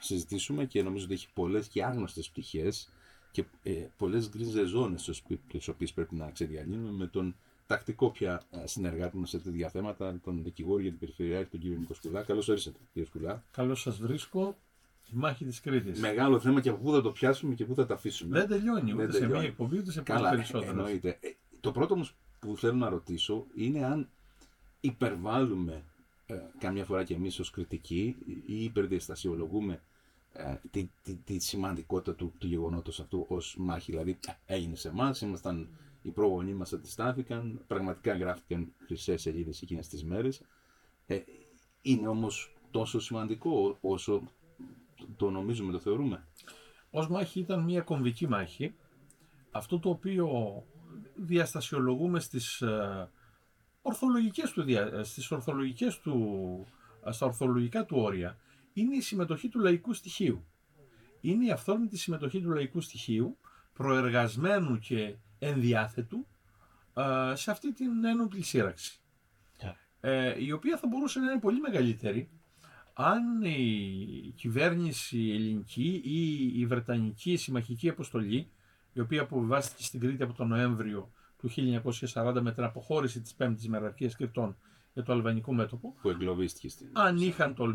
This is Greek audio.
συζητήσουμε και νομίζω ότι έχει πολλές και άγνωστες πτυχές και πολλές γκρίζες ζώνες τις οποίες πρέπει να ξεδιαλύνουμε με τον τακτικό πια συνεργάτη μας σε τέτοια θέματα, τον δικηγόρο για την Περιφερειάρχη, τον κύριο Νίκο Σκουλά. Καλώς ορίσατε, κύριε Σκουλά. Καλώς σας βρίσκω. Η μάχη της Κρήτης. Μεγάλο θέμα και από πού θα το πιάσουμε και πού θα το αφήσουμε. Δεν τελειώνει ούτε σε μία εκπομπή ούτε σε πολλές περισσότερες. Εννοείται. Το πρώτο όμως που θέλω να ρωτήσω είναι αν υπερβάλλουμε καμιά φορά και εμείς ως κριτικοί ή υπερδιαστασιολογούμε τη σημαντικότητα του γεγονότος αυτού ως μάχη. Δηλαδή έγινε σε εμάς, ήμασταν οι προγονείς μας αντιστάθηκαν, πραγματικά γράφτηκαν χρυσές σελίδες εκείνες τις μέρες. Είναι όμως τόσο σημαντικό όσο το νομίζουμε, το θεωρούμε? Ως μάχη ήταν μια κομβική μάχη. Αυτό το οποίο διαστασιολογούμε στα ορθολογικά του όρια είναι η συμμετοχή του λαϊκού στοιχείου. Είναι η αυθόρμητη συμμετοχή του λαϊκού στοιχείου, προεργασμένου και ενδιάθετου σε αυτή την ένοπλη σύραξη. Η οποία θα μπορούσε να είναι πολύ μεγαλύτερη αν η κυβέρνηση ελληνική ή η βρετανική συμμαχική αποστολή, η οποία αποβιβάστηκε στην Κρήτη από τον Νοέμβριο του 1940 με την αποχώρηση της 5ης Μεραρχίας Κρητών για το αλβανικό μέτωπο, που εγκλωβίστηκε στην... αν είχαν